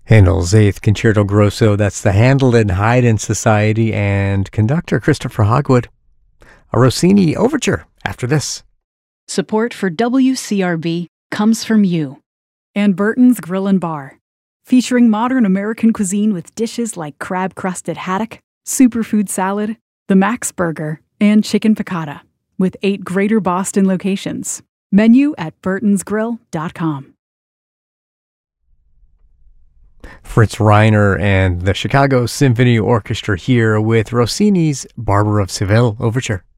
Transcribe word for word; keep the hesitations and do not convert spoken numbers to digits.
Handel's Eighth Concerto Grosso, that's the Handel and Haydn Society, and conductor Christopher Hogwood. A Rossini overture after this. Support for W C R B comes from you. And Burton's Grill and Bar, featuring modern American cuisine with dishes like crab-crusted haddock, superfood salad, the Max Burger, and chicken piccata, with eight Greater Boston locations. Menu at burtons grill dot com. Fritz Reiner and the Chicago Symphony Orchestra here with Rossini's Barber of Seville overture.